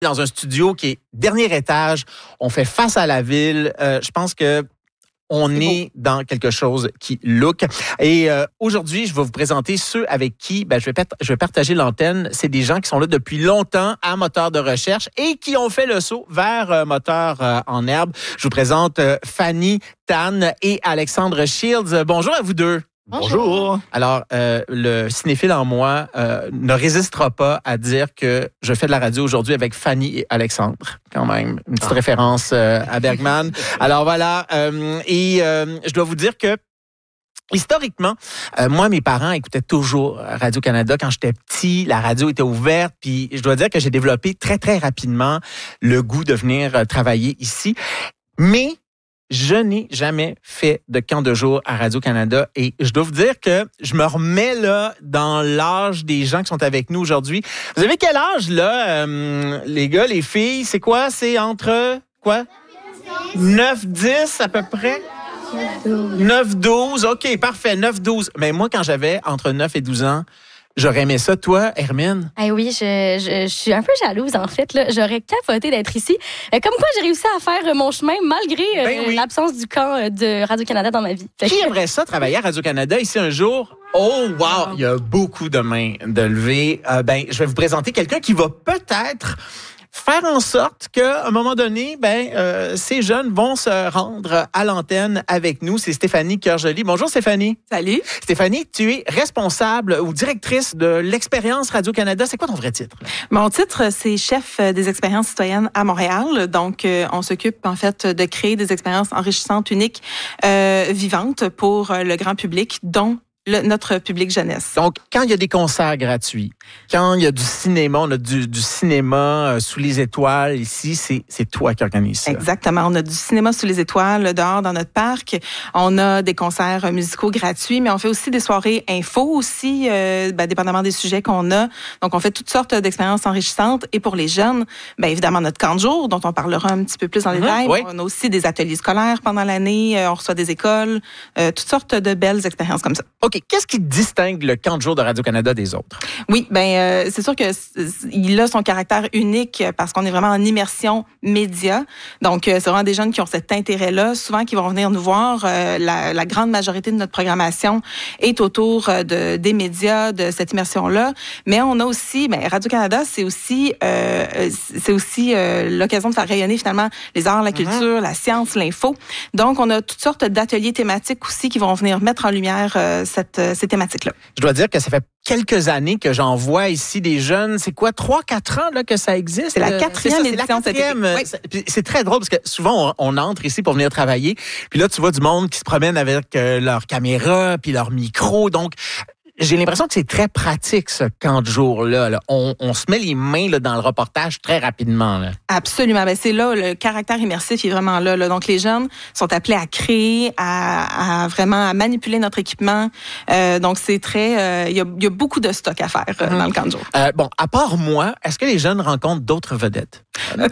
Dans un studio qui est dernier étage, on fait face à la ville. Je pense que on est dans quelque chose qui look. Et aujourd'hui, je vais vous présenter ceux avec qui je vais partager l'antenne. C'est des gens qui sont là depuis longtemps à Moteur de recherche et qui ont fait le saut vers Moteur en herbe. Je vous présente Fanny Tan et Alexandre Shields. Bonjour à vous deux. Bonjour. Alors, le cinéphile en moi ne résistera pas à dire que je fais de la radio aujourd'hui avec Fanny et Alexandre. Quand même, une petite référence à Bergman. Alors voilà, je dois vous dire que historiquement, moi, mes parents écoutaient toujours Radio-Canada. Quand j'étais petit, la radio était ouverte. Puis je dois dire que j'ai développé très, très rapidement le goût de venir travailler ici. Mais je n'ai jamais fait de camp de jour à Radio-Canada et je dois vous dire que je me remets là dans l'âge des gens qui sont avec nous aujourd'hui. Vous avez quel âge là, les gars, les filles? C'est quoi? C'est entre quoi? 9-10 à peu près? 9-12. OK, parfait, 9-12. Mais moi, quand j'avais entre 9 et 12 ans, j'aurais aimé ça. Toi, Hermine? Eh oui, je suis un peu jalouse, en fait. Là. J'aurais capoté d'être ici. Comme quoi, j'ai réussi à faire mon chemin malgré l'absence du camp de Radio-Canada dans ma vie. Qui aimerait ça, travailler à Radio-Canada ici un jour? Oh, wow! Il y a beaucoup de mains de lever. Je vais vous présenter quelqu'un qui va peut-être faire en sorte qu'à un moment donné, ces jeunes vont se rendre à l'antenne avec nous. C'est Stéphanie Cœur-Joly. Bonjour Stéphanie. Salut. Stéphanie, tu es responsable ou directrice de l'expérience Radio-Canada. C'est quoi ton vrai titre? Mon titre, c'est chef des expériences citoyennes à Montréal. Donc, on s'occupe en fait de créer des expériences enrichissantes, uniques, vivantes pour le grand public, dont notre public jeunesse. Donc, quand il y a des concerts gratuits, quand il y a du cinéma, on a du cinéma sous les étoiles ici, c'est toi qui organise ça. Exactement. On a du cinéma sous les étoiles dehors dans notre parc. On a des concerts musicaux gratuits, mais on fait aussi des soirées info aussi, dépendamment des sujets qu'on a. Donc, on fait toutes sortes d'expériences enrichissantes. Et pour les jeunes, évidemment, notre camp de jour, dont on parlera un petit peu plus en détail. Oui. On a aussi des ateliers scolaires pendant l'année. On reçoit des écoles. Toutes sortes de belles expériences comme ça. OK. Qu'est-ce qui distingue le camp de jour de Radio-Canada des autres? Oui, c'est sûr que il a son caractère unique parce qu'on est vraiment en immersion média. Donc, c'est vraiment des jeunes qui ont cet intérêt-là, souvent qui vont venir nous voir. La grande majorité de notre programmation est autour des médias, de cette immersion-là. Mais on a aussi, Radio-Canada, c'est aussi l'occasion de faire rayonner finalement les arts, la culture, la science, l'info. Donc, on a toutes sortes d'ateliers thématiques aussi qui vont venir mettre en lumière ces thématiques-là. Je dois dire que ça fait quelques années que j'en vois ici des jeunes. C'est quoi, 3-4 ans là, que ça existe? C'est la quatrième édition. Oui. C'est très drôle parce que souvent, on entre ici pour venir travailler. Puis là, tu vois du monde qui se promène avec leur caméra puis leur micro. Donc, j'ai l'impression que c'est très pratique, ce camp de jour-là. On se met les mains là, dans le reportage très rapidement. Là. Absolument. C'est là, le caractère immersif est vraiment là. Donc, les jeunes sont appelés à créer, à vraiment manipuler notre équipement. Donc, c'est très... Il y a beaucoup de stock à faire dans le camp de jour. À part moi, est-ce que les jeunes rencontrent d'autres vedettes?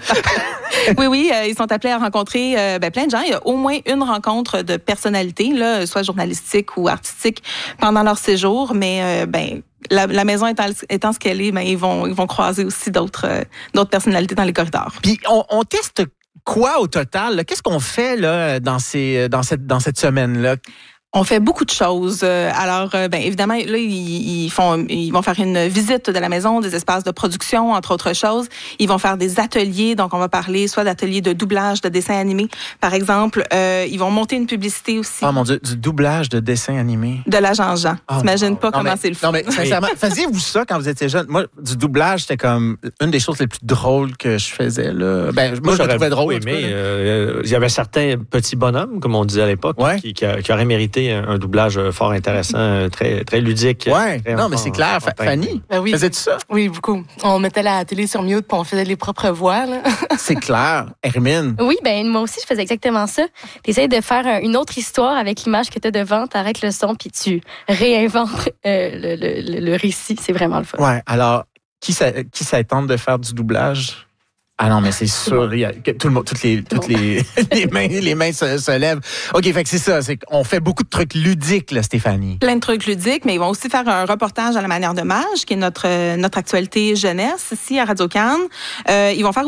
Oui, ils sont appelés à rencontrer plein de gens. Il y a au moins une rencontre de personnalité, là, soit journalistique ou artistique, pendant leur séjour. Mais la maison étant ce qu'elle est, ils vont croiser aussi d'autres personnalités dans les corridors. Puis on teste quoi au total? Là? Qu'est-ce qu'on fait là dans cette semaine-là? On fait beaucoup de choses. Alors, évidemment, là, ils vont faire une visite de la maison, des espaces de production, entre autres choses. Ils vont faire des ateliers. Donc, on va parler soit d'ateliers de doublage, de dessin animé, par exemple. Ils vont monter une publicité aussi. Oh mon Dieu, du doublage de dessin animé. De l'agent Jean. T'imagines pas comment c'est le fun. Non, mais sincèrement, faisiez-vous ça quand vous étiez jeune? Moi, du doublage, c'était comme une des choses les plus drôles que je faisais, là. Moi, je le trouvais drôle. Mais il y avait certains petits bonhommes, comme on disait à l'époque, qui auraient mérité un doublage fort intéressant, très, très ludique. Oui, non, mais c'est clair. Fanny, oui. faisais-tu ça? Oui, beaucoup. On mettait la télé sur mute puis on faisait les propres voix. Là. C'est clair. Hermine? Oui, moi aussi, je faisais exactement ça. Tu essaies de faire une autre histoire avec l'image que tu as devant, tu arrêtes le son puis tu réinventes le récit. C'est vraiment le fun. Oui, alors, qui ça tente de faire du doublage? Ah non, mais c'est sûr, il y a tout le monde, toutes les les mains se lèvent. OK, fait que c'est ça, c'est qu'on fait beaucoup de trucs ludiques, là, Stéphanie. Plein de trucs ludiques, mais ils vont aussi faire un reportage à la manière de Mage, qui est notre actualité jeunesse ici à Radio-Can. Ils vont faire